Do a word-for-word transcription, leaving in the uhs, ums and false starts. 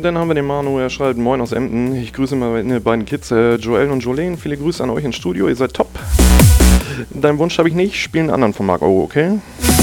dann haben wir den Manu, er schreibt Moin aus Emden. Ich grüße meine beiden Kids, äh, Joel und Jolene. Viele Grüße an euch ins Studio, ihr seid top. Deinen Wunsch habe ich nicht, spielen einen anderen von Marc O, okay?